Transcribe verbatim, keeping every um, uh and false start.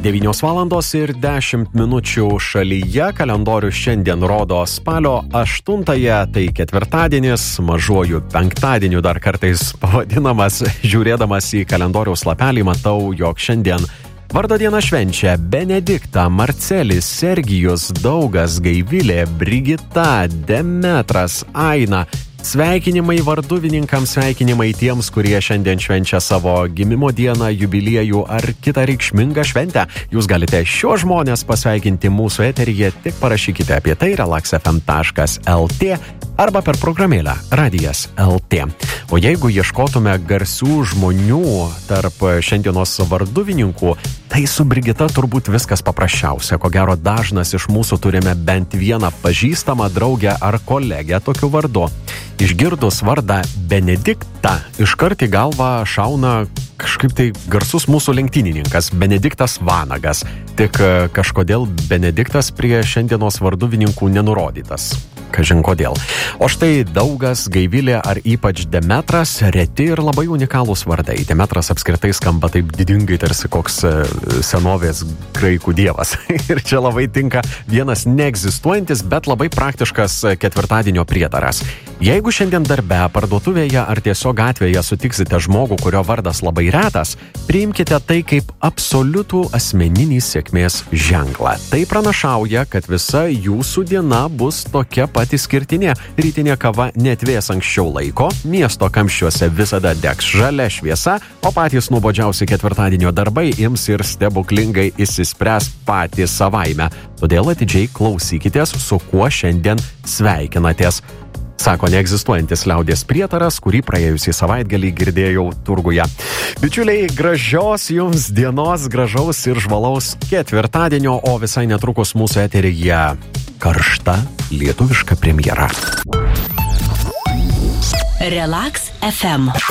devynios valandos ir dešimt minučių šalyje, kalendorius šiandien rodo spalio aštuntąją, tai ketvirtadienis, mažuoju penktadieniu dar kartais pavadinamas. Žiūrėdamas į kalendoriaus lapelį matau, jog šiandien vardo dieną švenčia Benedikta, Marcelis, Sergijus, Daugas, Gaivilė, Brigita, Demetras, Aina. Sveikinimai varduvininkams, sveikinimai tiems, kurie šiandien švenčia savo gimimo dieną, jubiliejų ar kitą reikšmingą šventę. Jūs galite šios žmonės pasveikinti mūsų eteryje, tik parašykite apie tai relax f m taškas l t arba per programėlę radijas taškas l t. O jeigu ieškotume garsių žmonių tarp šiandienos varduvininkų, tai su Brigita turbūt viskas paprasčiausia. Ko gero dažnas iš mūsų turime bent vieną pažįstamą draugę ar kolegę tokiu vardu. Išgirdus vardą Benedikta, iškart į galvą šauna kažkaip tai garsus mūsų lenktynininkas Benediktas Vanagas. Tik kažkodėl Benediktas prie šiandienos varduvininkų nenurodytas. Kažin kodėl. O štai Daugas, Gaivilė ar ypač Demetras reti ir labai unikalūs vardai. Demetras apskritai skamba taip didingai, tarsi koks senovės graikų dievas. Ir čia labai tinka vienas neegzistuojantis, bet labai praktiškas ketvirtadienio prietaras. Jeigu šiandien darbe, parduotuvėje ar tiesiog gatvėje sutiksite žmogų, kurio vardas labai retas, priimkite tai kaip absoliutų asmeninį sėkmės ženklą. Tai pranašauja, kad visa jūsų diena bus tokia pat išskirtinė. Rytinė kava neatvės anksčiau laiko, miesto kamščiuose visada degs žalia šviesa, o patys nuobodžiausi ketvirtadienio darbai ims ir stebuklingai išsispręs patys savaime. Todėl atidžiai klausykitės, su kuo šiandien sveikinatės. Sako neegzistuojantis liaudies prietaras, kurį praėjusį savaitgalį girdėjau turguje. Bičiuliai, gražios jums dienos, gražaus ir žvalaus ketvirtadienio, o visai netrukus mūsų eteryje karšta lietuviška premjera. Relax F M.